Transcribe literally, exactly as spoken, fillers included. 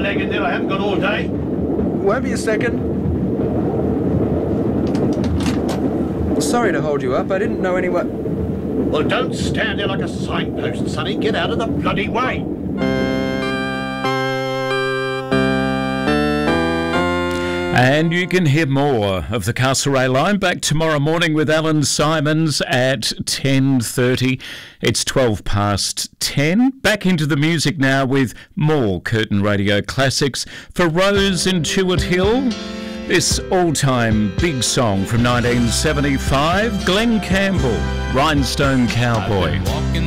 bag in there. I haven't got all day. Won't be a second. Sorry to hold you up. I didn't know anyone... Well, don't stand there like a signpost, Sonny. Get out of the bloody way. And you can hear more of the Castlereagh Line back tomorrow morning with Alan Simons at ten thirty. It's twelve past ten. Back into the music now with more Curtin Radio classics. For Rose in Chewett Hill, this all-time big song from nineteen seventy-five, Glenn Campbell, Rhinestone Cowboy. Walking